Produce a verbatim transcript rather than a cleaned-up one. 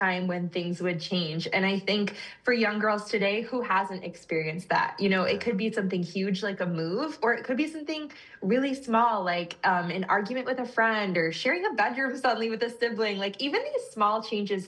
time when things would change. And I think for young girls today, who hasn't experienced that? You know, it Yeah. could be something huge like a move, or it could be something really small, like um, an argument with a friend or sharing a bedroom suddenly with a sibling. Like even these small changes